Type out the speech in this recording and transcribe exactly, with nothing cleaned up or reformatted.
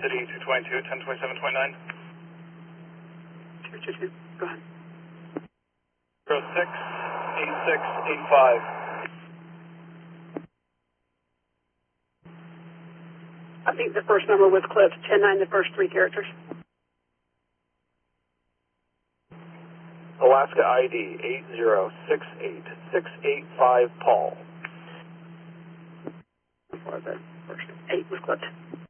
City two twenty-two, ten twenty-seven twenty-nine. two two two, go ahead. zero six eight six eight five. I think the first number was clipped, ten nine, the first three characters. Alaska I D eight zero six eight six eight five, Paul. Before the first eight was clipped.